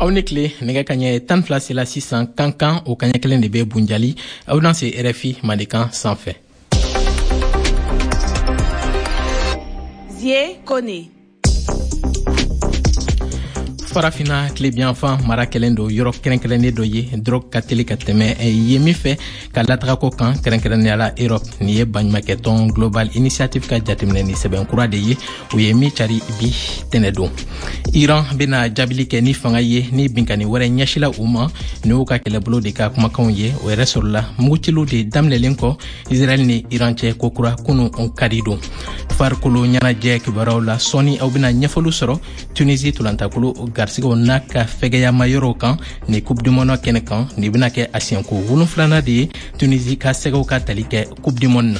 Awnekle nega kanye tan flasi la 600 kankan o kanye kelen de be bunjali aw dans ce RFI Madikan sans fait. Zie Kone Farafina Klebian fan mara kelen do yoro keren do ye drog kateli kateme yemi fe ka latra ko kan keren ala Europe ni ye banmaketon global initiative ka jatimne ni seben kura de ye o yemi chari bi tenedo Iran bena jabili ke ni fanga ye ni binkani wore nyashila uma ni o ka keleblo de ka kuma kan ye o resolla mugutilu de damlelen ko Israel ni Iran che ko kura kunu on kadido farkulu nyana je kibarawla soni au bena nyafolu soro Tunisie tulantakulu garsigo naka fegeya mayoro kan ni coupe du monde kenekan ni bena ke asienko wulunflana de Tunisie ka sego ka talike coupe du monde.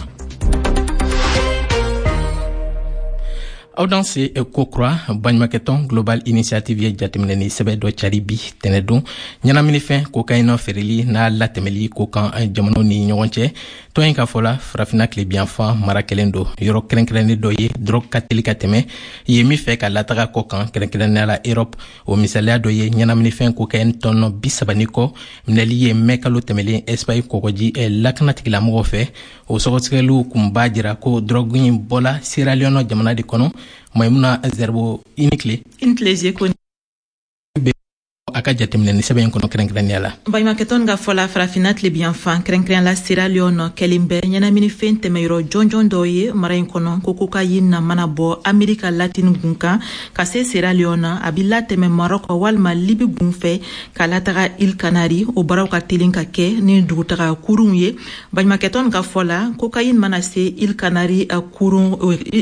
Audanse e kokra banmaketon global initiative ye jatimne ni sebe do charibi tenedon nyana minifen ko kayno ferili na latemeli ko kan jamono ni nyonche to en ka fola frafina Klebian fa marakelendo yoro krenkreni do ye drog katolika teme ye mi fe ka lataga ko kan krenkreni ala Europe o misalia do ye nyana minifen ko kayen tonno bisabaniko mneli ye mekalo temeli Espagne ko goji e laknati la mo fe o sogotselu kumbajira ko drogin bola Sierra Leone jamana di kono Maimuna Zerbo Intle Zie Kone aka jatemne ni sebe kono kren yala baymaketon ga fola farafina Klebian fan kren la Sierra Leone kelimbe nyana mini fente meiro jonjon doye marain kono kokuka yinna manabo America Latin gunka kase Sierra Leone abila teme Morocco walma Libi gunfe kala taga il Canary o baraw ka tilinka ke ni dugutaga kurunye baymaketon ga fola kokayin manase il Canary kurun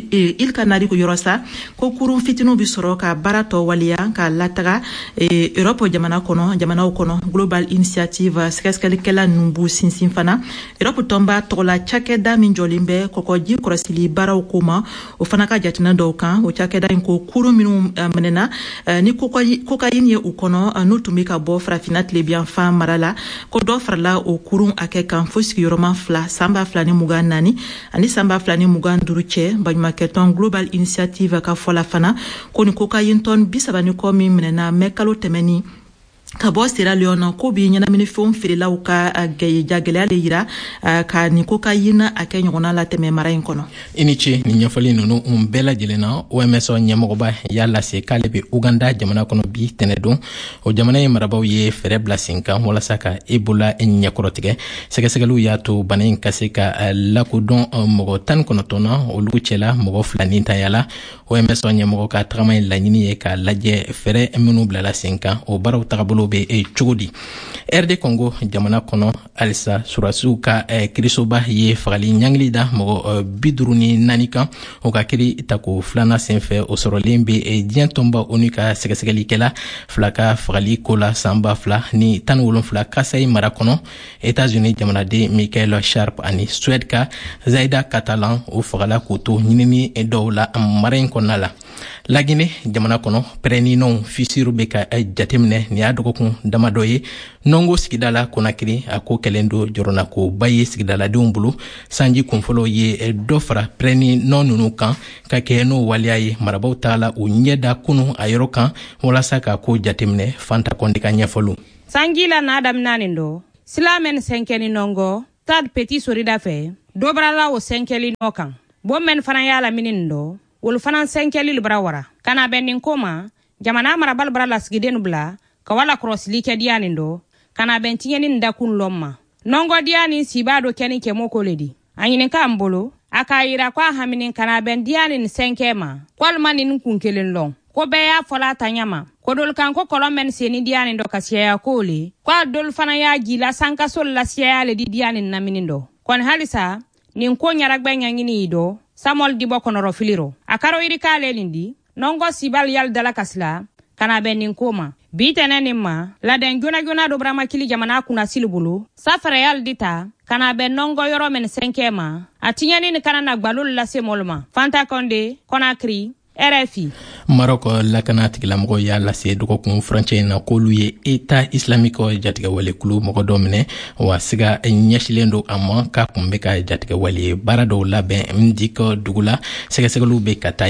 il Canary ko yorosa ko kurun fitinu bisoro ka barato walia ka lataga Europe jamana kono global initiative skeskelikela numbu sinsinfana Europe tomba tola chakeda minjolimbe kokoji korasili baraw kuma o fanaka jatina dokan o chakeda inko kuru minu menena ni kokayin ye ukono nutumika bo frafina Klebian fa marala ko do farla o kurun akekan foski yoroma fla samba flani muga nani ani samba flani muga nduruche banmaketon global initiative ka fola fana ko ni kokayin ton bisabani ko mi menena mekalo temeni Kabo Sierra Leone ko bi nyana mini fon firila uka jagele ale yira ka ni kokayina akenyona la teme marain kono inichi ni nyafali nunu umbela jelena OMS nyamogoba yalla se kalebe Uganda jamana kono bi tenedo o jamana marabaw ye fere blasinka wala saka Ebola nyakorotige segesegelu yato banin kaseka lakudon mogo tan kono tona o luchela mogo flani tayala OMS nyamogo ka tramay lanyini ye ka laje fere menu blala sinka o baraw tagabolo be chugodi RD Congo jamana kono alisa surasu ka krisoba ye fagali nyanglida mo biduruni nanika o ka kiri tako flana senfe o sorolembe dientomba onika segesegeli kela flaka fagali kola samba fla ni tanwolon fla kasai marakono États-Unis jamana de Michael Sharp ani Suède ka Zaida Catalan o fagala koto nyinini dowla maren konala la Guinée jamana kono preni non fisiru beka jatemne ni adoko kun damadoye nongo sigidala konakiri ako kelendo jorona ko baye sigidala dumbulu sanji kunfolo ye dofra preni non nunu kan ka keno waliaye marabaw tala o nyeda kunu ayoro kan wala saka ko jatemne fanta kondika nyafolu sangila na adam nanindo silamen senkeni nongo tad petit sorida fe dobrala o senkeli nokan bommen fana yala minindo wol fana senkeli librawara kana benin koma jamana marabal brala sigidenu bla kawala cross like dianindo kana bentinyeni ndakun lomma nongo diani sibado keni kemoko ledi anyine kambolo akayira kwa haminin kana ben diani senkema kwalmanin kunkelen long ko beya fola tanyama ko dol kan ko kolomen seni diani ndo kasiya kole kwa dol fana ya gila sanka sol la siya le di diani naminindo kon halisa nin ko nyaragbe nyangini do samol dibo konoro filiro akaro iri kale lindi nongo sibal yal dala kasla kana benin koma bitene ma la den jona do brama kili jamana kuna silubulu safara yal dita kana ben nongo yoro men senkema atinyani ni kana na gbalul la semolma Fanta Konde Conakry RFI Maroko lakanati la mgo ya la se doko kun franche na kolu ye eta islamiko jatiga wale kulu mgo domine wa siga nyashilendo ama ka kumbeka jatiga wale barado labe mdiko dugula sega lu be katanye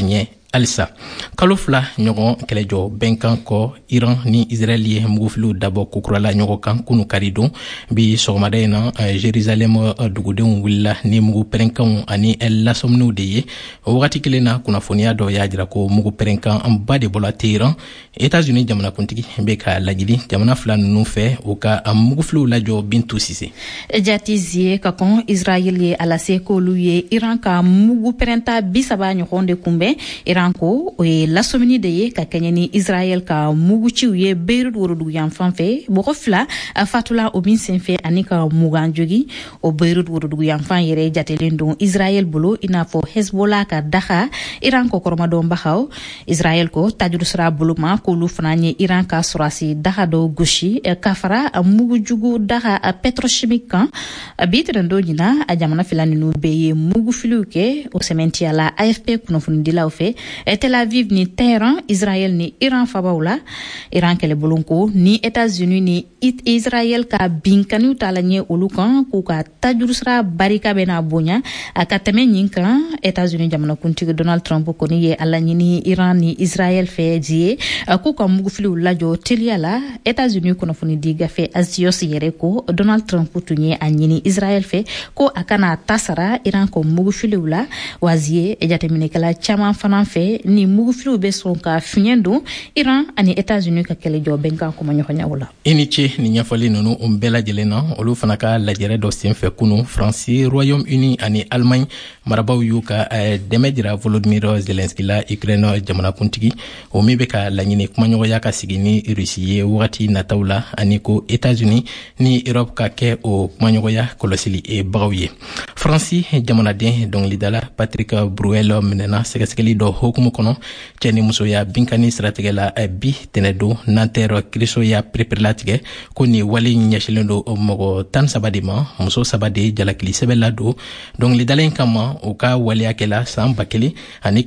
alisa kalo fila ɲɔgɔn kɛlɛjɔ bɛnkan kɔ Iran ni Israel ye mugufiliw dabɔ kukurala ɲɔgɔn kan kunu kari don bi sɔgɔmada in na Jerusalem dugudenw wulila ni mugu pɛrɛnkanw ani lasɔminiw de ye o wagati kelen na kunnafoniya dɔ y'a jira ko mugu pɛrɛnkan ba de bɔla Tehran États-Unis jamanakuntigi bɛ ka lajili jamana fila ninnu fɛ u ka mugufiliw lajɔ Bintu Sise jatizie ka kɔn Israel ye alase k'olu ye Iran ka mugu pɛrɛnta 30 ɲɔgɔn de kunbɛn Iran ko o ye lasɔmini de ye ka kɛɲɛ ni Israel ka muguciw ye Beirut worodugu yanfan fɛ mɔgɔ fila fatula o min senfɛ ani ka mugan jogi o Beirut worodugu yanfan yɛrɛ jatelen don Israel bolo i n'a fɔ Hezbollah ka daga Iran ko kɔrɔmadɔnbagaw Israel ko tajurusira bolo ma k'olu fana ye Iran ka sɔrɔsi daga dɔ gosi ka fara mugujugu daga petrochimique kan bi tɛnɛndon ɲina a jamana fila ninnu bɛɛ ye mugufiliw kɛ o sɛmɛntiya la AFP kunnafonidilaw fɛ Tel Aviv ni Tehran Israel ni Iran fabaw la Iran kɛlɛbolon ko ni États-Unis ni Israel ka binkaniw tala ɲɛ olu kan k'u ka tajurusira barika bɛna bonya a ka tɛmɛ ɲin kan États-Unis jamanakuntigi Donald Trump kɔni ye a laɲini Iran ni Israel fɛ di ye k'u ka mugufiliw lajɔ teliya la États-Unis kunnafonidi gafe Axios yɛrɛ ko Donald Trump tun ye a ɲini Israel fɛ ko a kana ta sara Iran ko mugufiliw la wazi ye jateminɛkɛla caman fana fɛ ni mugufiliw bɛ sɔn ka fiɲɛ don Iran ani États-Unis ka kɛlɛjɔ bɛnkan kuma ɲɔgɔnyaw la i ni ce ni ɲɛfɔli ninnu bɛɛ lajɛlen na olu fana ka lajɛrɛ dɔ senfɛ kunu Faransi Royaume-Uni ani Allemagne marabaw y'u ka dɛmɛ jira Volodymyr Zelensky la Ukraine jamanakuntigi o min bɛ ka laɲini kumaɲɔgɔnya ka sigi ni Russie ye wagati nataw la ani ko États-Unis ni Europe ka kɛ o kumaɲɔgɔnya kɔlɔsili bagaw ye Faransi jamanaden dɔnkilidala Patrick Bruel minɛna sɛgɛsɛgɛli dɔ hukumu kɔnɔ cɛ ni musoya binkani siratigɛ la bi tɛnɛdon Nanterre Kristo y'a pereperilatigɛ ko ni wale ɲɛsilen do mɔgɔ 13 de ma muso 3 de jalakili sɛbɛn la don dɔnkilidala in kama u ka waleyakɛla san 1000 ani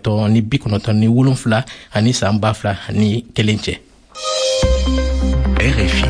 1997 ani san 2000 ani 1 cɛ. RFI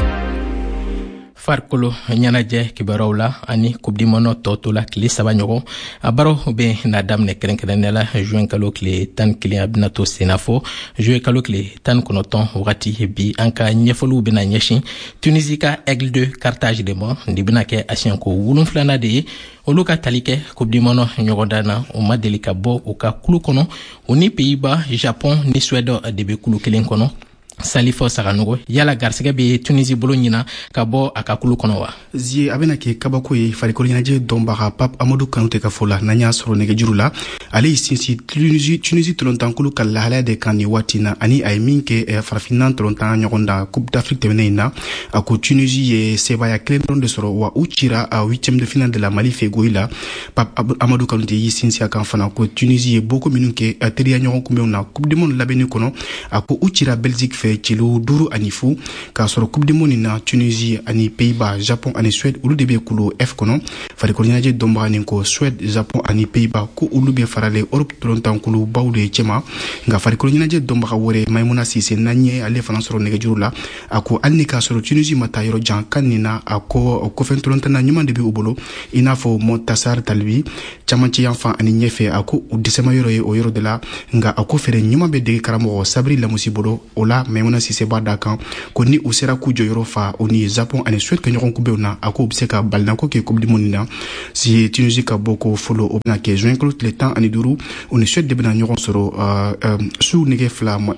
farikolo ɲɛnajɛ kibaruyaw la ani coupe du monde tɔ to la tile 3 ɲɔgɔn a baaraw bɛ na daminɛ kɛrɛnkɛrɛnnenya la juin kalo tile 11 a bɛna to sen na fɔ juillet kalo tile 19 wagati bi an ka ɲɛfɔliw bɛna ɲɛsin Tunisie ka Aigle de Carthage de ma nin bɛna kɛ a siɲɛko 7 de ye olu ka tali kɛ coupe du monde ɲɔgɔndan na u ma deli ka bɔ u ka kulu kɔnɔ u ni Pays-Bas Japon ni Suède de bɛ kulu kelen kɔnɔ Salifo Saganogo yala garsɛgɛ bɛ Tunisie bolo ɲina ka bɔ a ka kulu kɔnɔ wa zie a bɛna kɛ kabako ye farikolo ɲɛnajɛ dɔnbaga Pape Amadou Kanouté ka fɔ la n'an y'a sɔrɔ nɛgɛjuru la ale y'i sinsin Tunisie tɔlɔntankulu ka lahalaya de kan nin waati na ani a ye min kɛ farafinna tɔlɔntan ɲɔgɔn da Coupe d'Afrique tɛmɛnen in na a ko Tunisie ye sebaya kelen dɔrɔn de sɔrɔ wa u cira a 8e de finale de la Mali fɛ Goyi la Pape Amadou Kanouté y'i sinsin a kan fana ko Tunisie ye boko minnu kɛ teriya ɲɔgɔn kunbɛnw na Coupe du monde labɛnni kɔnɔ a ko u cira Belgique fɛ cilo 5 ani 0 k'a sɔrɔ Coupe du monde na Tunisie ani Pays-Bas Japon ani Suède olu de bɛ kulu F kɔnɔ farikolo ɲɛnajɛ dɔnbaga nin ko Suède Japon ani Pays-Bas ko olu bɛ farale Europe tɔlɔntankulu baw de cɛma nka farikolo ɲɛnajɛ dɔnbaga wɛrɛ Maïmouna Sise n'an ye ale fana sɔrɔ nɛgɛjuru la a ko hali ni k'a sɔrɔ Tunisie ma taa yɔrɔ jan kan nin na a ko kɔfɛ tɔlɔntana ɲuman de bɛ u bolo i n'a fɔ Montassar Talbi camancɛ yanfan ani ɲɛfɛ a ko u dɛsɛma yɔrɔ ye o yɔrɔ de la nka a ko fɛrɛ ɲuman bɛ dege karamɔgɔ Sabri Lamusi bolo o la Maïmouna Sise b'a da kan ko ni u sera k'u jɔyɔrɔ fa o ni Japon ani Suède ka ɲɔgɔn kunbɛnw na a ko u bɛ se ka balinako kɛ Coupe du monde na si Tunisie ka bɔ ko fɔlɔ o bɛna kɛ juin kalo tile 15 o ni Suède de bɛna ɲɔgɔn sɔrɔ su nɛgɛ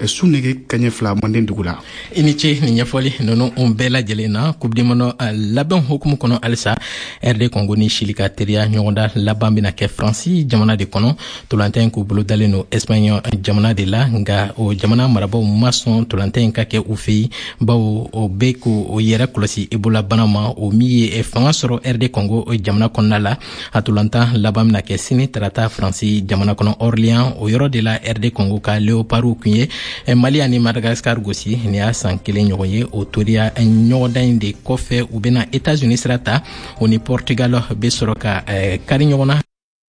kaɲɛ 2 Manden dugu la i ni ce ni ɲɛfɔli ninnu bɛɛ lajɛlen na Coupe du monde labɛn hukumu kɔnɔ halisa RD Congo ni Chili ka teriya ɲɔgɔnda laban bɛna kɛ Faransi jamana de kɔnɔ tolantan in k'u bolo dalen no Espagne jamana de la nka o jamana marabaw ma sɔn tolantan in ka kɛ u fɛ yen bawo o bɛ k'o yɛrɛ kɔlɔsi Ebola bana ma o min ye fanga sɔrɔ RD Congo jamana kɔnɔna la a tolantan laban bɛna kɛ sini tarata Faransi jamana kɔnɔ Orléans o yɔrɔ de la RD Congo ka Léopard kun ye Mali ani Madagascar gosi ni y'a san 1 ɲɔgɔn ye o toriya ɲɔgɔndan in de kɔfɛ u bɛna États-Unis sira ta o ni Portugal bɛ sɔrɔ ka kari ɲɔgɔn na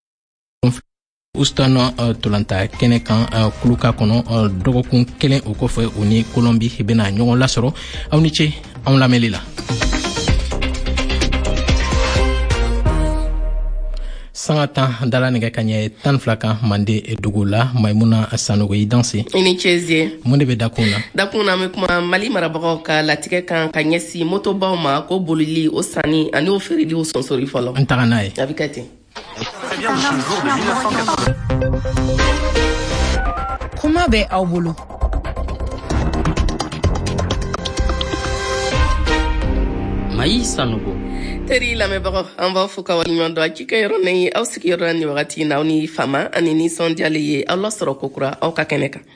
Houston tolanta kɛnɛ kan kuluka kɔnɔ dɔgɔkun 1 o kɔfɛ u ni Colombie bɛna ɲɔgɔn lasɔrɔ aw ni ce anw lamɛnli la Sangata dala nege kanye tan flaka mande dugula Maimuna Sanogo yi danse. Ini chezie. Munde be dakuna. Dakuna me kuma Mali marabagaw ka latigɛ kan ka ɲɛsi motobaw ma ko bolili o sanni ani o feereli o sonsori fɔlɔ. N taga n'a ye. A bɛ kɛ ten. Kuma bɛ aw bolo. Mayi Sanogo. Teri lamɛnbagaw an b'aw fo ka waleɲuman dɔn a ci kɛ yɔrɔ ni aw sigiyɔrɔ la ni wagati in na aw ni fama ani nisɔndiyalen ye aw lasɔrɔ kokura aw ka kɛnɛ kan.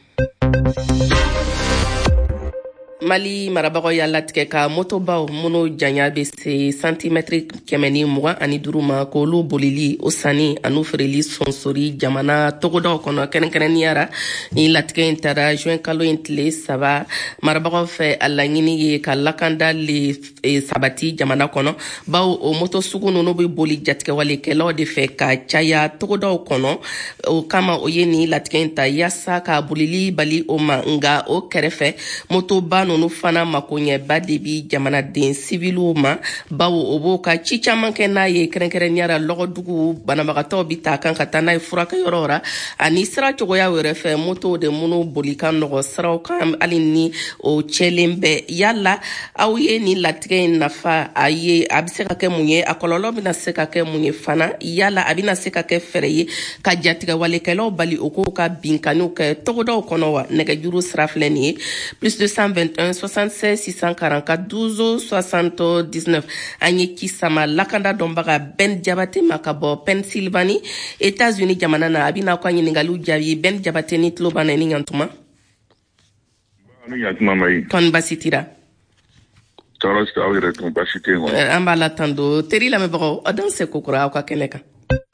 Mali marabagaw y'a latigɛ ka motobaw minnu janya bɛ se santimɛtiri 125 ma k'olu bolili o sanni ani feereli sonsori jamana togodaw kɔnɔ kɛrɛnkɛrɛnniyara ni latigɛ in taara juin kalo in tile 3 marabagaw fɛ a laɲini ye ka lakanda le sabati jamana kɔnɔ bawo o moto sugu ninnu bɛ boli jatigɛwalekɛlaw de fɛ ka caya togodaw kɔnɔ o kama o ye ni latigɛ in ta yaasa ka bolili bali o ma nga o kɛrɛfɛ motoba nunu fana makoɲɛba de bi jamanaden siviluw ma bawo o b'o ka ci caman kɛ n'a ye kɛrɛnkɛrɛnniyara lɔgɔdugu banabagatɔw bi ta kan ka taa n'a ye furakɛyɔrɔ ra ani sira cogoya wɛrɛ fɛ moto de minnu boli ka nɔgɔ siraw kan hali ni o cɛlen bɛ yala aw ye ni latigɛ in nafa a bɛ se ka kɛ mun ye a kɔlɔlɔ bɛna se ka kɛ mun ye fana yala a bɛna se ka kɛ fɛrɛ ye ka jatigɛwalekɛlaw bali o k'o ka binkaniw kɛ togodaw kɔnɔ wa nɛgɛjuru sira filɛ nin ye plus 221 76 644 12 79 an ye kisama lakanda dɔnbaga Ben Jabate ma ka bɔ Pennsylvanie États-Unis jamana na a bɛna ka ɲininkaliw jaabi Ben Jabate ni tulo b'an na ni ɲantuma. Kɔni basi tira. An b'a la tan don teri lamɛnbagaw a dan se kokura aw ka kɛnɛ kan.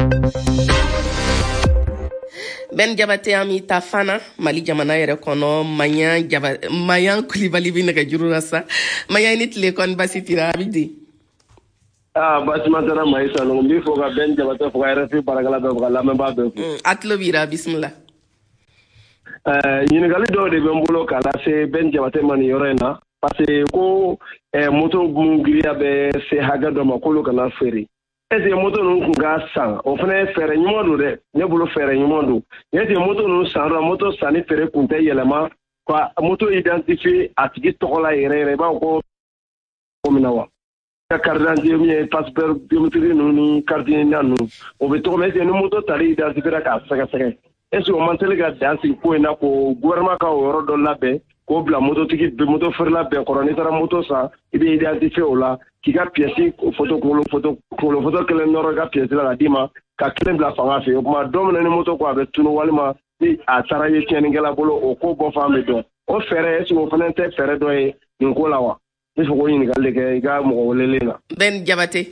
Ben Jabate an mi ta fana Mali jamana yɛrɛ kɔnɔ Mayan Kulibali bi nɛgɛjuru la sa Mayan ni tile kɔni basi tira a bi di. Basima tara Mayi Sanogo n b'i fɔ ka Ben Jabate fo ka RFI baarakɛla bɛɛ fo ka lamɛnbaa bɛɛ fo. A tulo b'ira bisimila. Ɲininkali dɔw de bɛ n bolo k'a lase Ben Jabate ma nin yɔrɔ in na parce que ko moto mun giriya bɛ se hakɛ dɔ ma k'olu kana feere. Est-ce que moto ninnu kun ka san o fana ye fɛɛrɛ ɲuman don dɛ ne bolo fɛɛrɛ ɲuman don est-ce que moto ninnu san la moto sanni feere kun tɛ yɛlɛma ka moto identifier a tigi tɔgɔ la yɛrɛ yɛrɛ i b'a fɔ ko min na wa ka carte d'identité min ye passeport biométrique ninnu ni carte d'identité ninnu o bɛ tɔgɔ min est-ce que ni moto tali identifiera k'a sɛgɛsɛgɛ est-ce que o man teli ka dan sigi ko in na ko gouvernement ka o yɔrɔ dɔ labɛn k'o bila mototigi moto feerela bɛɛ kɔrɔ n'i taara moto san i bɛ identifier o la k'i ka pièce kunkolo foto kelen nɔrɔ i ka pièce la ka d'i ma ka kelen bila fanga fɛ o tuma don min na ni moto ko a bɛ tunu walima ni a taara ye tiɲɛnikɛla bolo o ko bɔ fan bɛ dɔn o fɛɛrɛ est-ce que o fana tɛ fɛɛrɛ dɔ ye nin ko la wa ne fɛ k'o ɲininkali kɛ i ka mɔgɔ welelen na. Ben Jabate.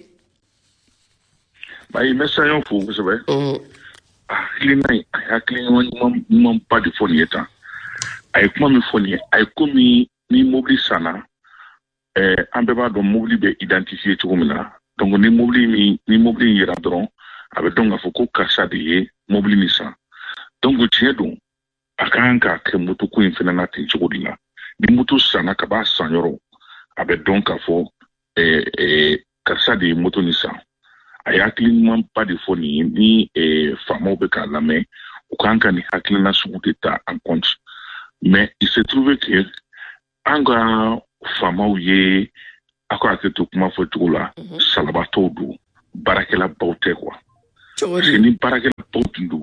Mayi n bɛ saɲɔ fo kosɛbɛ. Hakilina in a ye hakilina ɲumanba de fɔ nin ye tan a ye kuma min fɔ nin ye a ye komi ni mobili sanna an bɛɛ b'a dɔn mobili bɛ identifier cogo min na donc ni mobili in yera dɔrɔn a bɛ dɔn k'a fɔ ko karisa de ye mobili nin san donc tiɲɛ don a ka kan ka kɛ moto ko in fana na ten cogo de la ni moto sanna ka b'a san yɔrɔ a bɛ dɔn k'a fɔ karisa de ye moto nin san a ye hakiliɲumanba de fɔ nin ye ni faamaw bɛ k'a lamɛn u kan ka nin hakilina sugu de ta en compte mais il se trouve que an ka faamaw ye a ko hakili to kuma fɔ cogo la salabatɔw don baarakɛlabaw tɛ quoi parce que ni baarakɛlabaw tun don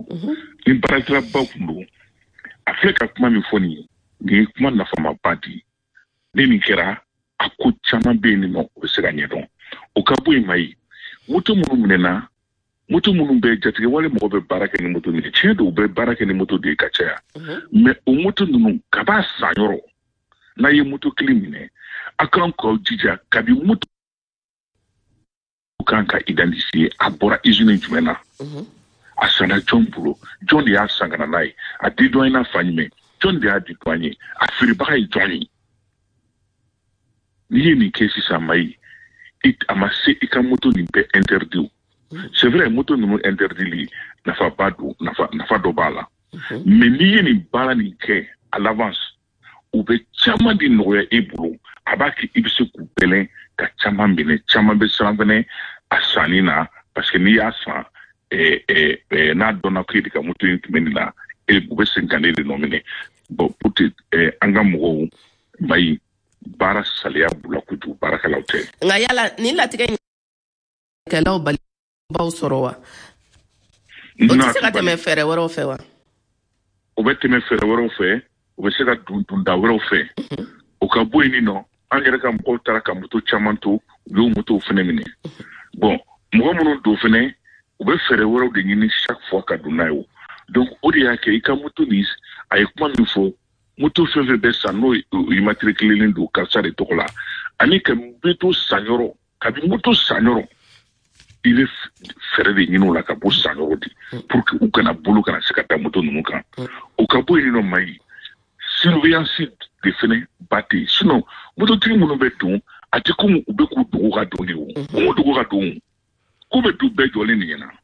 a filɛ ka kuma min fɔ nin ye nin ye kuma nafamaba di ni nin kɛra a ko caman bɛ yen nɔ o bɛ se ka ɲɛdɔn o ka bɔ yen Mayi moto minnu minɛna moto minnu bɛ jatigɛ wale mɔgɔ bɛ baara kɛ ni moto min ye tiɲɛ don u bɛ baara kɛ ni moto de ye ka caya mais o moto ninnu ka b'a san yɔrɔ n'a ye moto kelen minɛ a kan k'aw jija kabi moto kan ka identifier a bɔra usine jumɛn na a sanna jɔn bolo jɔn de y'a san ka na n'a ye a di dɔn n'a fa ɲumɛn jɔn de y'a di dɔn ye a feerebaga ye jɔn ye n'i ye nin kɛ sisan Mayi a ma se i ka moto nin bɛɛ interdit c'est vrai moto ninnu interdit nafa dɔ b'a la mais n'i ye nin baara nin kɛ à l'avance u bɛ caman de nɔgɔya e bolo a b'a kɛ i bɛ se k'u bɛlɛn ka caman minɛ caman bɛ siran fɛnɛ a sanni na parce que n'i y'a san n'a donna k'i ka moto in tɛmɛni la u bɛ sen ka ne de nominer bon pour que an ka mɔgɔw mayi baara saliya bula kojugu baarakɛlaw tɛ nka yala ni latigɛ kɛlaw balibaw sɔrɔ wa o tɛ se ka tɛmɛ fɛɛrɛ wɛrɛw fɛ wa o bɛ tɛmɛ fɛɛrɛ wɛrɛw fɛ o bɛ se ka dunda wɛrɛw fɛ o ka bɔ yen nɔ an yɛrɛ ka mɔgɔw taara ka moto caman to u y'o motow fɛnɛ minɛ bon mɔgɔ minnu don fɛnɛ u bɛ fɛɛrɛ wɛrɛw de ɲini chaque fois ka don n'a ye donc o de y'a kɛ i ka moto ni a ye kuma min fɔ moto fɛn fɛn bɛ san n'o immatriculelen don karisa de tɔgɔ la ani ka moto san yɔrɔ kabi moto san yɔrɔ i bɛ fɛɛrɛ de ɲini o la ka bɔ san yɔrɔ de pour que u kana bolo kana se ka taa moto ninnu kan o ka bɔ yen nɔ mayi surveillance de fɛnɛ ba tɛ yen sinon mototigi minnu bɛ don a tɛ komi u bɛ k'u dogo ka don de o u dogo ka don k'u bɛ du bɛɛ jɔlen de ɲɛna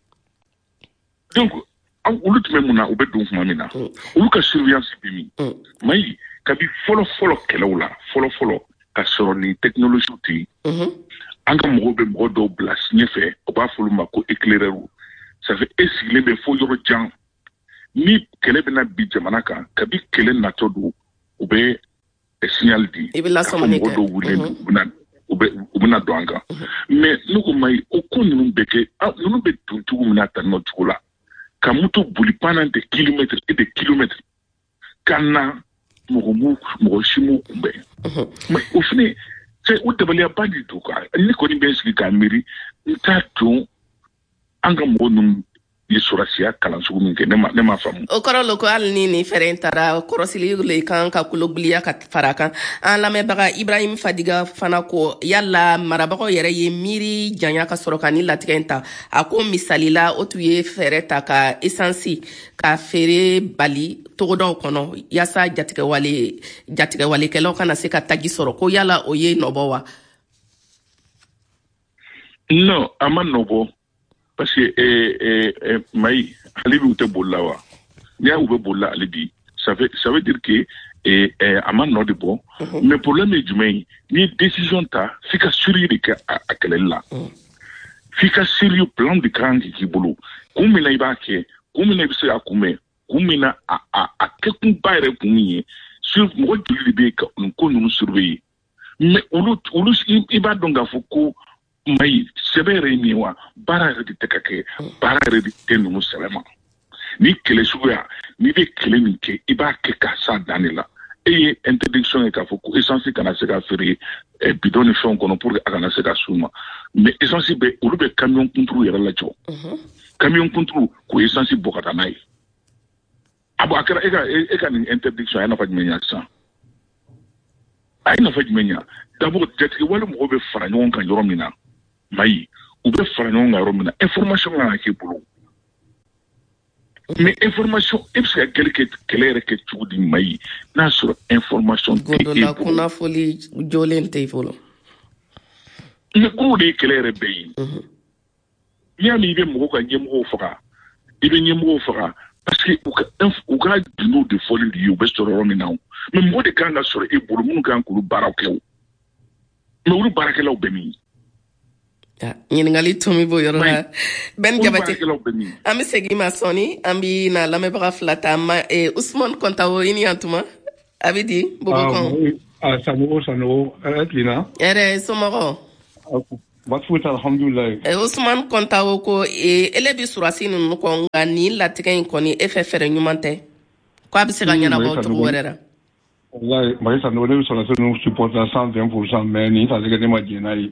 donc olu tun bɛ mun na u bɛ don tuma min na olu ka surveillance bɛ min mayi kabi fɔlɔ kɛlɛw la fɔlɔ ka sɔrɔ ni technologie tɛ yen an ka mɔgɔw bɛ mɔgɔ dɔw bila ɲɛfɛ u b'a fɔ olu ma ko éclaireur ça fait e sigilen bɛ fo yɔrɔ jan ni kɛlɛ bɛna bi jamana kan kabi kɛlɛ natɔ don u bɛ signal di i bɛ lasɔmɔni kɛ mɔgɔ dɔw wulilen u bɛna don an kan mais ne ko mayi o ko ninnu bɛ kɛ ninnu bɛ don cogo min na tan nɔ cogo la ka moto boli pendant des kilomètres et des kilomètres ka na mɔgɔ si m'u kunbɛn mais o fɛnɛ o dabaliyaba de don quoi ne kɔni bɛ sigi k'a miiri n t'a dɔn an ka mɔgɔ ninnu ye sɔrɔsiya kalan sugu min kɛ ne ma faamu o kɔrɔ lo ko hali ni fɛɛrɛ in taara kɔrɔsili le kan ka kulobiliya ka fara kan an lamɛnbaga Ibrahim Fadiga fana ko yala marabagaw yɛrɛ ye miiri janya ka sɔrɔ ka ni latigɛ in ta a ko misali la o tun ye fɛɛrɛ ta ka essence ka feere bali togodaw kɔnɔ yaasa jatigɛwalekɛlaw kana se ka tagi sɔrɔ ko yala o ye nɔbɔ wa non a ma nɔbɔ parce que mayi ale bi u tɛ boli la wa n'i y'a u bɛ boli la ale bi ça veut dire que a ma nɔ de bɔ mais problème ye jumɛn ye n'i ye décision ta f'i ka sérieux de kɛ a kɛlɛli la f'i ka sérieux plan de kan k'i bolo kun min na i b'a kɛ kun min na i bɛ se k'a kunbɛn kun min na a kɛkunba yɛrɛ kun min ye mɔgɔ joli de bɛ yen ka nin ko ninnu surveiller mais olu i b'a dɔn k'a fɔ ko mayi sɛbɛ yɛrɛ ye min ye wa baara yɛrɛ de tɛ ka kɛ baara yɛrɛ de tɛ ninnu sɛbɛ ma ni kɛlɛ suguya n'i bɛ kɛlɛ min kɛ i b'a kɛ k'a s'a dan de la e ye interdiction ye k'a fɔ ko essence kana se ka feere bidon ni fɛnw kɔnɔ pour que a kana se ka s'u ma mais essence bɛ olu bɛ camion kunturu yɛrɛ lajɔ camion kunturu k'o essence bɔ ka taa n'a ye a bɔn a kɛra e ka nin interdiction a ye nafa jumɛn ɲa sisan a ye nafa jumɛn ɲa d'abord jatigɛwale mɔgɔw bɛ fara ɲɔgɔn kan yɔrɔ min na mayi u bɛ fara ɲɔgɔn kan yɔrɔ min na information kan ka k'i bolo mais information e bɛ se ka kɛlɛ yɛrɛ kɛ cogo di mayi n'a sɔrɔ information tɛ e bolo kunnafoli jɔlen tɛ i bolo mais k'o de ye kɛlɛ yɛrɛ bɛɛ ye n'i y'a mɛn i bɛ mɔgɔw ka ɲɛmɔgɔw faga i bɛ ɲɛmɔgɔw faga parce que u ka dunno de fɔli de ye u bɛ sɔrɔ yɔrɔ min na mais mɔgɔ de kan ka sɔrɔ e bolo minnu kan k'olu baaraw kɛ o mais olu baarakɛlaw bɛ min ɲininkali tun bɛ bɔ yɔrɔ la Ben Jabate an bɛ segin ma sɔnni an bɛ na lamɛnbaga fila ta Usman Kɔntawo i ni yantuma a bɛ di Bobokɔn sanogo tilenna ɛrɛ somɔgɔ baasi foyi t'a la alhamdulilayi Usman Kɔntawo ko ele bi surasi ninnu kɔ nka nin latigɛ in kɔni e fɛ fɛɛrɛ ɲuman tɛ ko a bɛ se ka ɲɛnabɔ cogo wɛrɛ la wallahi Mayi Sanogo ne bɛ surasi ninnu supporter 120% mais nin t'a se ka ne ma jɛn n'a ye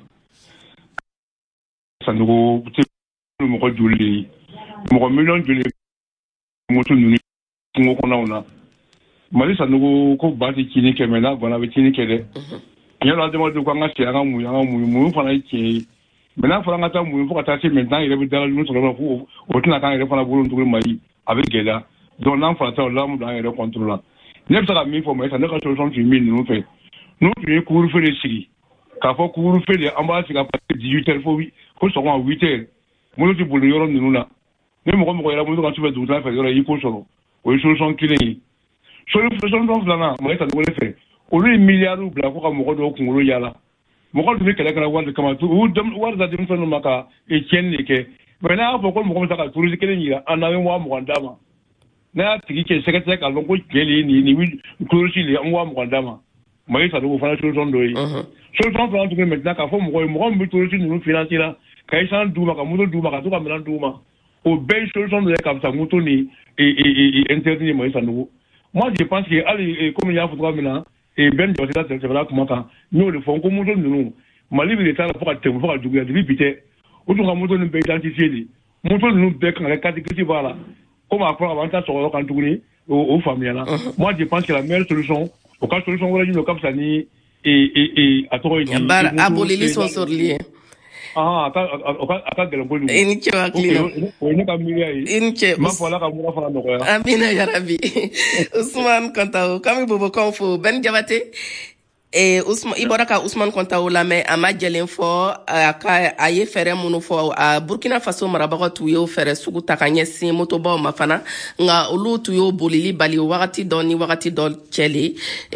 Sanogo tɛ mɔgɔ joli de ye mɔgɔ miliyɔn joli moto ninnu kungo kɔnɔnaw na Mayi Sanogo ko ba tɛ cini kɛ mais n'a bana a bɛ cini kɛ dɛ yala adamadenw ko an ka se an ka muɲu fana ye tiɲɛ ye mais n'a fɔra an ka taa muɲu fo ka taa se maintenant yɛrɛ bɛ dalalun sɔrɔ ko o tɛna k'an yɛrɛ fana bolo tuguni Mayi a bɛ gɛlɛya donc n'an fana ta o la an bɛ don an yɛrɛ contrôle la ne bɛ se ka min fɔ Mayi Sanogo ne ka solution tun ye min ninnu fɛ n'u tun ye couvre-feu de sigi k'a fɔ couvre-feu de an b'a sigi à partir de 18h fo sɔgɔma 8h moto tɛ boli yɔrɔ ninnu na ni mɔgɔ yɛrɛ moto ka sufɛ dugutaga fɛ yɔrɔ i ko sɔrɔ o ye solution kelen ye solution filanan Mayi Sanogo ne fɛ olu ye miliyariw bila ko ka mɔgɔ dɔw kunkolo yaala mɔgɔ dun bɛ kɛlɛ kɛra wari de kama wari da denmisɛnninw ma ka tiɲɛni de kɛ mais n'a fɔ ko mɔgɔ min ka turusi kelen yira an na wa mugan d'a ma n'a tigi kɛ sɛgɛsɛgɛ ka lɔn ko jeli ni turusi le an wa mugan d'a ma Maï Sanogo fana solution dɔ ye solution fana tuguni maintenant k'a fɔ mɔgɔ min bɛ turusi ninnu financer la ka essence d'où ma ka moto d'où ma ka to ka minɛn d'où ma o bɛɛ solution dɔ ye ka fisa moto ni interdit Maï Sanogo moi je pense que ali comme y'a fɔ cogoya min na Ben Jɔsira sɛbɛla kuma kan n y'o de fɔ ko moto ninnu Mali bɛ de taa la fo ka tɛmɛ fo ka juguya depuis bi tɛ o tun ka moto ninnu bɛɛ identifié de moto ninnu bɛɛ kan ka kɛ catégorie b'a la comme a fɔra a b'an ta sɔgɔ kan tuguni o faamuyala moi je pense que la meilleure solution o ka solution wɛrɛ ɲini o ka fisa ni a tɔgɔ ye abolili sɔnsɔrɔli ye a ka gɛlɛn kojugu i ni ce hakilina o ye ne ka miiriya ye i ni ce n b'a fɔ Ala ka mura fana nɔgɔya amina yarabi Ousmane Kontawo k'an bɛ bobokanw fo Ben Jabate i bɔra ka Ousmane Kontawo lamɛn a ma jɛlen fɔ a ye fɛɛrɛ minnu fɔ Burkina Faso marabagaw tun y'o fɛɛrɛ sugu ta ka ɲɛsin motobaw ma fana nka olu tun y'o bolili bali wagati dɔ ni wagati dɔ cɛle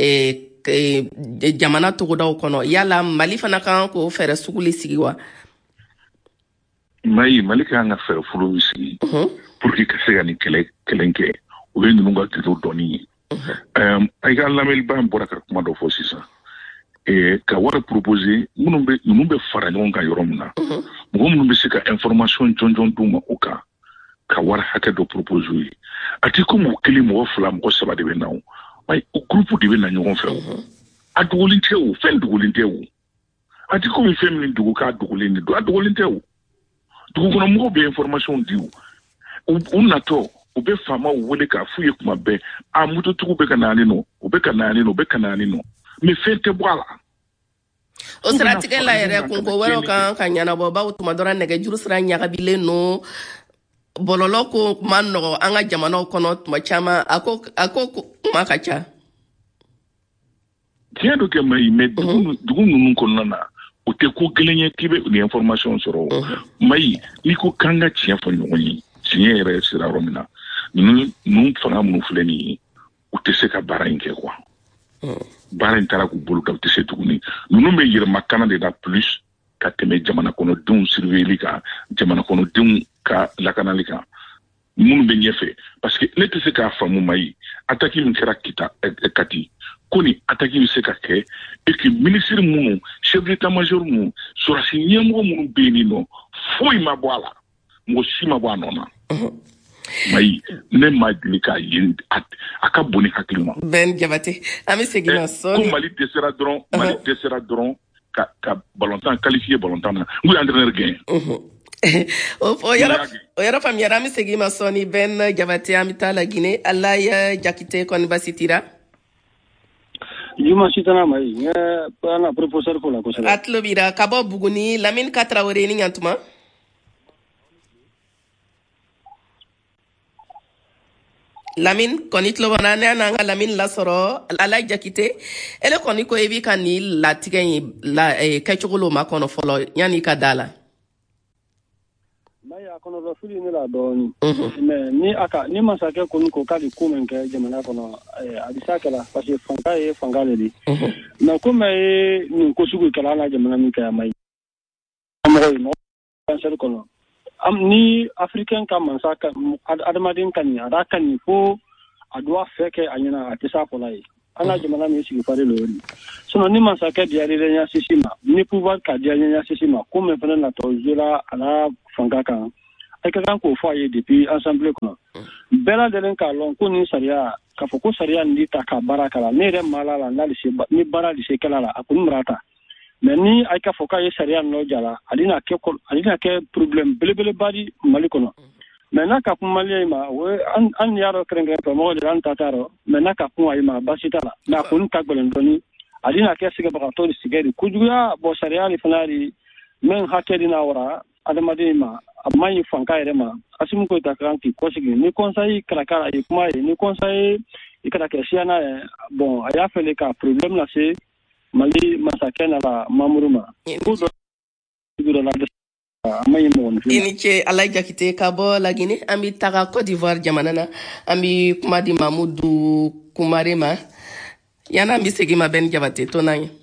jamana togodaw kɔnɔ yala Mali fana kan k'o fɛɛrɛ sugu le sigi wa Mali kan ka fɛɛrɛ fɔlɔ min sigi pour que ka se ka nin kɛlɛ kɛ o ye ninnu ka kɛlɛw dɔɔni ye i ka lamɛnliba in bɔra ka kuma dɔ fɔ sisan ka wari proposer minnu bɛ fara ɲɔgɔn kan yɔrɔ min na mɔgɔ minnu bɛ se ka information jɔnjɔn d'u ma o kan ka wari hakɛ dɔ proposer ye a tɛ ko mɔgɔ kelen mɔgɔ fila mɔgɔ saba de bɛ na o groupe de bɛ na ɲɔgɔn fɛ o a dogolen tɛ o fɛn dogolen tɛ o a tɛ komi fɛn min dogo k'a dogolen de don a dogolen tɛ o dugukɔnɔmɔgɔw bɛ information di u natɔ u bɛ faamaw wele k'a f'u ye kuma bɛɛ a mototigiw bɛ ka na yan nɔ u bɛ ka na yan nɔ u bɛ ka na yan nɔ mais fɛn tɛ bɔ a la o siratigɛ la yɛrɛ kunko wɛrɛw kan ka ɲɛnabɔ bawo tuma dɔra nɛgɛjuru sira ɲagabilen no bɔlɔlɔ ko ma nɔgɔ an ka jamanaw kɔnɔ tuma caman a ko kuma ka ca tiɲɛ do kɛ mais dugu ninnu kɔnɔna na o tɛ ko gɛlɛn ye k'i bɛ ni information sɔrɔ Mayi n'i ko k'an ka tiɲɛ fɔ ɲɔgɔn ye tiɲɛ yɛrɛ sira yɔrɔ min na ninnu fanga minnu filɛ nin ye u tɛ se ka baara in kɛ quoi baara in taara k'u bolo kan u tɛ se tuguni ninnu bɛ yɛrɛmakana de la plus ka tɛmɛ jamana kɔnɔdenw surveilli kan jamana kɔnɔdenw ka lakanali kan minnu bɛ ɲɛfɛ parce que ne tɛ se k'a faamu Mayi attaque min kɛra Kati ko ni attaque bɛ se ka kɛ et que ministre minnu chef d'état-major minnu sɔrɔsi ɲɛmɔgɔ minnu bɛ yen nɔ foyi ma bɔ a la mɔgɔ si ma bɔ a nɔ na Mayi ne ma deli k'a ye a ka bon ni hakili ma Ben Jabate an bɛ segin na sɔɔni ko Mali dɛsɛra dɔrɔn ka ballontan qualifier ballontan na n ko entraîneur gagné o yɔrɔ faamuyara an bɛ segin ma sɔɔni Ben Jabate an bɛ taa la Guinée Alaya Jakite kɔni basi tira Juma sitana Mayi ana professeur ko la kosɛbɛ a tulo b'ira ka bɔ Buguni Lamine Traoré ni ɲantuma Lamine kɔni tulo b'an na n'an ka Lamine lasɔrɔ Alaya Jakite ele kɔni ko i b'i ka nin latigɛ in kɛcogo lo ma kɔnɔ fɔlɔ yanni i ka da la Mayi a kɔnɔ fili ne la dɔɔni mais ni masakɛ kɔni ko k'ale ko min kɛ jamana kɔnɔ a bɛ se kɛla parce que fanga ye fanga de mais comme ye nin ko sugu kɛla an ka jamana min kɛ Mayi mɔgɔ ye mɔgɔ cancer kɔnɔ ni africain ka mansa ka adamaden ka ɲi a da ka ɲi fo a doit fɛ kɛ a ɲɛna a tɛ s'a fɔla ye an ka jamana min sigi pari lo yori sinon ni masakɛ diyarira ɲɛsisi ma ni pouvoir ka diya ɲɛsisi ma ko min fana natɔ jola a la fanga kan a ka kan k'o fɔ a ye depuis assemblée kɔnɔ bɛɛ lajɛlen k'a lɔn ko nin sariya k'a fɔ ko sariya nin ta ka baara kala ne yɛrɛ mala la ni baara lise kɛla la a kɔni marata mais ni a ka fɔ k'a ye sariya nɔ jala ale na kɛ problème belebeleba di Mali kɔnɔ mais n'a ka kuma Malien ma an y'a dɔn kɛrɛnkɛrɛn mɔgɔ de an ta t'a rɔ mais n'a ka kuma ma basi t'a la mais a kɔni ka gɛlɛn dɔɔni ale na kɛ sɛgɛbagatɔ de sɛgɛ de kojuguya bon sariya de fana de min hakɛ de n'a wara adamaden ma a man ɲi fanga yɛrɛ ma Asimu Goyita kan k'i kɔsigi ni conseil kɛra k'a ye kuma ye ni conseil i kana kɛ siyana ye bon a y'a fɛle ka problème lase Mali masakɛ na la mamuru ma ko dɔ la i ni ce Alaya Jakite ka bɔ la Guinée an bɛ taga Côte d'Ivoire jamana na an bɛ kuma di Mamudu Kumare ma yan'an bɛ segin ma Ben Jabate to n'an ye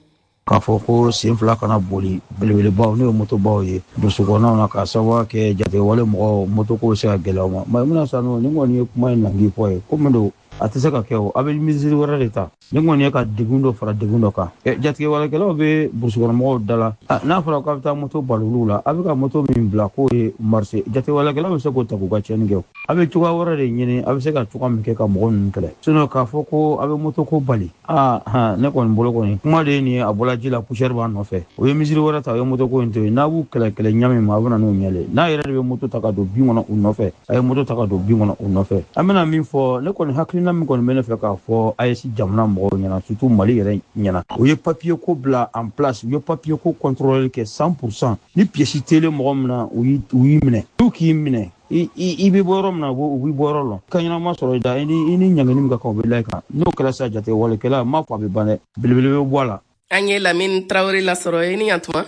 k'a fɔ ko sen fila kana boli belebelebaw n'o ye motobaw ye dusukɔnɔnaw na k'a sababu kɛ jatewale mɔgɔw moto ko bɛ se ka gɛlɛya u ma Maimuna Sano ni kɔni ye kuma in nandi fɔ ye komi don a tɛ se ka kɛ o a bɛ misiri wɛrɛ de ta ni kɔni ye ka degun dɔ fara degun dɔ kan jatigɛwalekɛlaw bɛ burusukɔnɔmɔgɔw da la n'a fɔra k'a bɛ taa moto bali olu la a bɛ ka moto min bila k'o ye marché jatigɛwalekɛlaw bɛ se k'o ta k'u ka tiɲɛni kɛ a bɛ cogoya wɛrɛ de ɲini a bɛ se ka cogoya min kɛ ka mɔgɔ ninnu kɛlɛ sinon k'a fɔ ko a bɛ moto ko bali ne kɔni bolo kɔni kuma de ye nin ye a bɔla ji la poussière b'a nɔfɛ o ye misiri wɛrɛ ta o ye moto ko in to yen n'a b'u kɛlɛ ɲami ma a bɛ na n'o ɲɛlen n'a yɛrɛ de bɛ moto ta ka don bin kɔnɔ u nɔfɛ a ye moto ta ka don bin kɔnɔ u nɔfɛ an bɛna min fɔ ne kɔni hakilina min kɔni bɛ ne fɛ k'a fɔ AES jamana mɔgɔw ɲɛna surtout Mali yɛrɛ ɲɛna o ye papier ko bila en place u ye papier ko contrôler kɛ 100% ni pièce tele mɔgɔ min na u y'i minɛ n'u k'i minɛ i bɛ bɔ yɔrɔ min na u bɛ bɔ yɔrɔ la ka ɲɛnama sɔrɔ i da i ni ɲangini min ka kan u bɛ layɛ kan n'o kɛra sa jatewalekɛla m'a fɔ a bɛ ban dɛ belebele bɛ bɔ a la an ye Lamine Traoré lasɔrɔ ni yantuma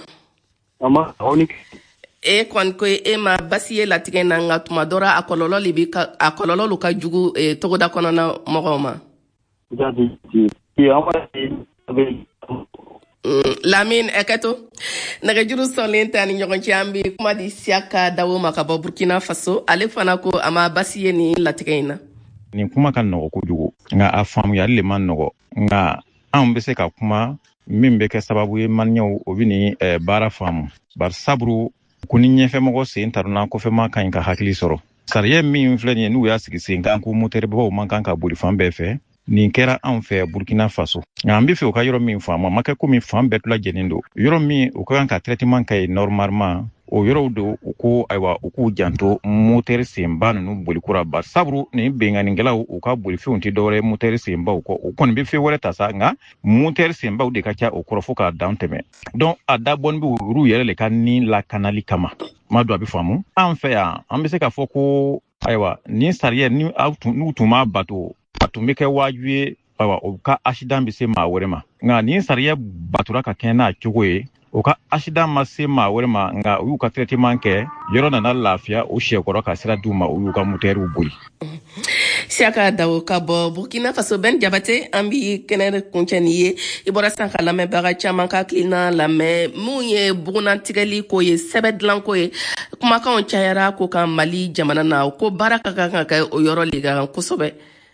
e kɔni ko e ma basi ye latigɛ na nka tuma dɔra a kɔlɔlɔ ka jugu togoda kɔnɔna mɔgɔw ma Lamine Eketo nɛgɛjuru sɔnlen tɛ ni ɲɔgɔn cɛ an bɛ kuma di Siaka Dawo ma ka bɔ Burkina Faso ale fana ko a ma basi ye ni latigɛ in na nin kuma ka nɔgɔ kojugu nka a faamuyali le ma nɔgɔ nka anw bɛ se ka kuma min bɛ kɛ sababu ye maniɲɛw o bɛ ni baara faamu bari saburu ko ni ɲɛfɛmɔgɔ sen taruna kɔfɛma ka ɲi ka hakili sɔrɔ sariya min filɛ nin ye n'u y'a sigi sen kan ko motɛribaw man kan ka boli fan bɛɛ fɛ nin kɛra anw fɛ Burkina Faso nka an bɛ fɛ u ka yɔrɔ min faamu a ma kɛ komi fan bɛɛ lajɛlen don yɔrɔ min u ka kan ka traitement kɛ normalement o yɔrɔw don u ko ayiwa u k'u janto motɛri senba ninnu bolikura bari saburu nin benganikɛlaw u ka bolifɛnw tɛ dɔwɛrɛ motɛri senbaw kɔ u kɔni bɛ fɛn wɛrɛ ta sa nka motɛri senbaw de ka ca o kɔrɔ fo k'a dan tɛmɛ donc a dabɔni bɛ olu yɛrɛ le ka ni lakanali kama ma don a bɛ faamu an fɛ yan an bɛ se k'a fɔ ko ayiwa nin sariya n'u tun m'a bato a tun bɛ kɛ wajibi ye ayiwa o ka accident bɛ se maa wɛrɛ ma nka nin sariya batura ka kɛ n'a cogo ye o ka accident ma se maa wɛrɛ ma nka u y'u ka traitement kɛ yɔrɔ nana lafiya o sɛkɔrɔ ka sira d'u ma u y'u ka motɛriw boli Siaka Dawo ka bɔ Burkina Faso Ben Jabate an b'i kɛnɛ kuncɛ ni ye i bɔra sisan ka lamɛnbaga caman ka hakilina lamɛn mun ye bugunatigɛli ko ye sɛbɛn dilanko ye kumakanw cayara ko kan Mali jamana na ko baara ka kan ka kɛ o yɔrɔ le kan kosɛbɛ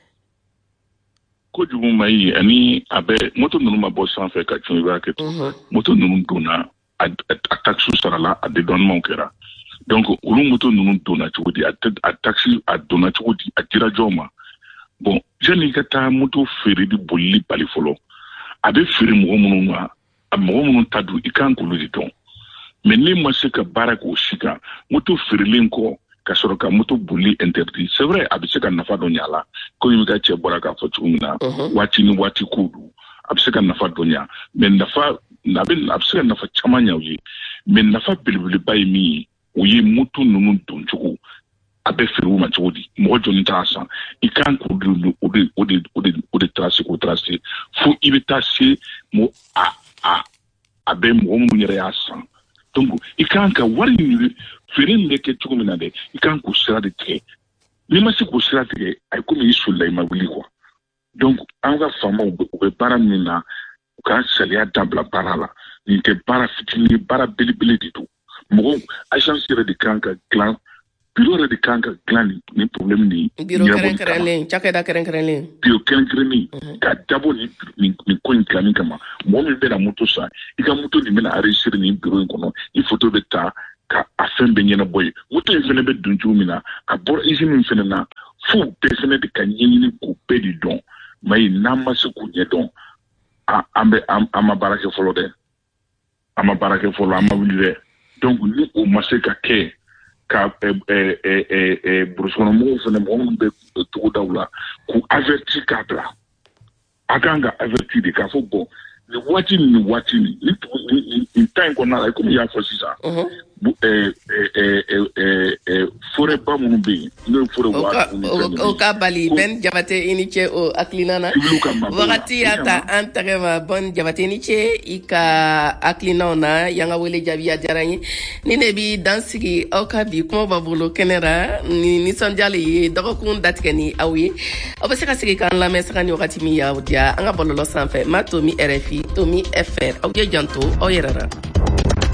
kojugu ma ye ani a bɛ moto ninnu ma bɔ sanfɛ ka cun i b'a kɛ moto ninnu donna a taxi sarala a dédouanement kɛra donc olu moto ninnu donna cogo di a taxi a donna cogo di a dira jɔn ma bon yanni ka taa moto feere di bolili bali fɔlɔ a bɛ feere mɔgɔ minnu ma a mɔgɔ minnu ta don i kan k'olu de dɔn mais ni ma se ka baara k'o si kan moto feerelen kɔ ka sɔrɔ ka moto boli interdit c'est vrai a bɛ se ka nafa dɔ ɲa la ko i ka cɛ bɔra k'a fɔ cogo min na waati ni waati ko don a bɛ se ka nafa dɔ ɲa mais a bɛ se ka nafa caman ɲa u ye mais nafa belebeleba ye min ye o ye moto ninnu don cogo a bɛ feere u ma cogo di mɔgɔ jɔnni t'a san i kan k'o de tracer k'o tracer fo i bɛ taa se a bɛ mɔgɔ minnu yɛrɛ y'a san donc i kan ka wari min feere min bɛ kɛ cogo min na dɛ i kan k'o sira de tigɛ n'i ma se k'o sira tigɛ a ye komi i solila i ma wuli quoi donc an ka faamaw u bɛ baara min na u ka sariya dabila baara la nin tɛ baara fitinin baara belebele de don mɔgɔw agence yɛrɛ de kan ka dilan bureau yɛrɛ de kan ka dilan ni problème ni bureau kɛrɛnkɛrɛnlen cakɛda kɛrɛnkɛrɛnlen bureau kɛrɛnkɛrɛnlen ka dabɔ nin ko in dilanni kama mɔgɔ min bɛna moto san i ka moto nin bɛna enregistrer nin bureau in kɔnɔ i photo bɛ ta ka a fɛn bɛɛ ɲɛnabɔ ye moto in fɛnɛ bɛ don cogo min na a bɔra usine min fɛnɛ na fo bɛɛ fɛnɛ de ka ɲɛɲini k'o bɛɛ de dɔn mais n'an ma se k'o ɲɛdɔn an ma baara kɛ fɔlɔ dɛ an ma baara kɛ fɔlɔ an ma wuli dɛ donc ni o ma se ka kɛ ka burusukɔnɔmɔgɔw fɛnɛ mɔgɔ minnu bɛ togodaw la k'u avertir k'a bila a kan ka avertir de k'a fɔ bon nin waati nin nin temps in kɔnɔna la komi i y'a fɔ sisan forêt ba minnu bɛ yen n'o ye forêt o ka bali Ben Jabate i ni ce o hakilina na wagati y'a ta an tɛgɛ ma Ben Jabate i ni ce i ka hakilinaw na yanga wele jaabi a diyara n ye ni ne bi dansigi aw ka bi kuma b'a bolo kɛnɛ ra ni nisɔndiyalen ye dɔgɔkun datigɛ ni aw ye aw bɛ se ka sigi k'an lamɛn saga ni wagati min y'aw diya an ka bɔlɔlɔ sanfɛ ma Tomi RFI Tomi FR aw ye janto aw yɛrɛ ra